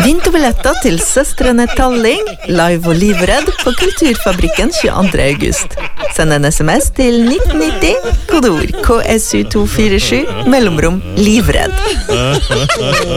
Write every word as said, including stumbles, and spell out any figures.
Vinn billetter til Søstrene Talling, live og livredd på Kulturfabrikken tjueandre august. Send en sms til nitten nitti, kodeord K S U to fire sju, mellomrom livredd.